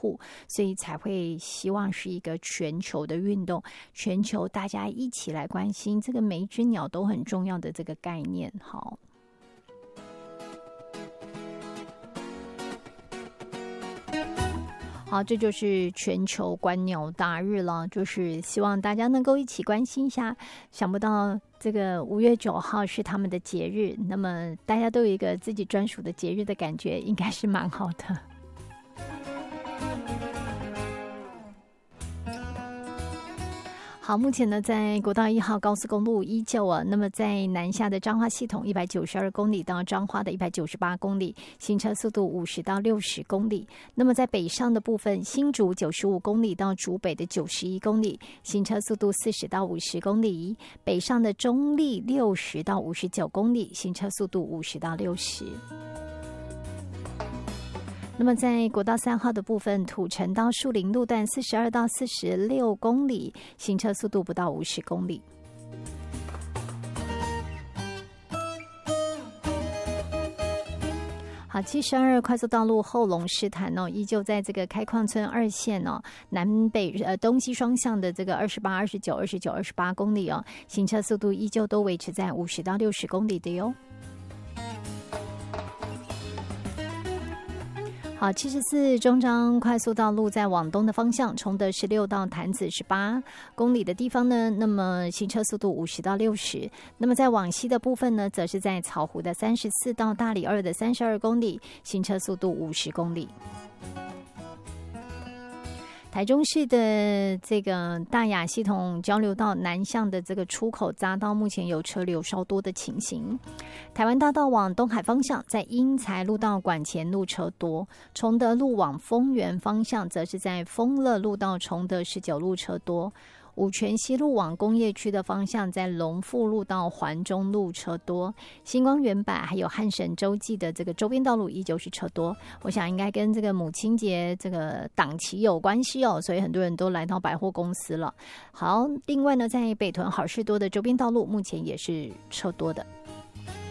护，所以才会希望是一个全球的运动，全球大家一起来关心这个每一只鸟都很重要的这个概念。好，好，这就是全球观鸟大日了，就是希望大家能够一起关心一下。想不到这个5月9号是他们的节日，那么大家都有一个自己专属的节日的感觉，应该是蛮好的。好，目前呢，在国道1号高速公路依旧那么在南下的彰化系统192公里到彰化的198公里，行车速度50到60公里。那么在北上的部分，新竹95公里到竹北的91公里，行车速度40到50公里。北上的中立60到59公里，行车速度50到60。那么在国道3号的部分，土城到树林路段42到46公里，行车速度不到50公里。好，72快速道路后龙狮潭依旧在这个开矿村2线南北东西双向的这个28、29、29、28公里行车速度依旧都维持在50到60公里的哟。好，74中彰快速道路在往东的方向，崇德16到潭子18公里的地方呢，那么行车速度50到60。那么在往西的部分呢，则是在草湖的34到大里2的32公里，行车速度50公里。台中市的这个大雅系统交流道南向的这个出口匝道，目前有车流稍多的情形。台湾大道往东海方向，在英才路到馆前路车多；崇德路往丰原方向，则是在丰乐路到崇德19路车多。五权西路往工业区的方向，在龙富路到环中路车多，星光园百还有汉神洲际的这个周边道路依旧是车多。我想应该跟这个母亲节这个档期有关系所以很多人都来到百货公司了。好，另外呢，在北屯好事多的周边道路目前也是车多的。